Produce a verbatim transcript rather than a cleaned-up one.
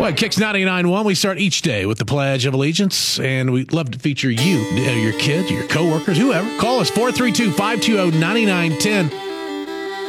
Well, at Kicks ninety-nine point one, we start each day with the Pledge of Allegiance, and we'd love to feature you, your kids, your coworkers, whoever. Call us four three two, five two zero, nine nine one zero.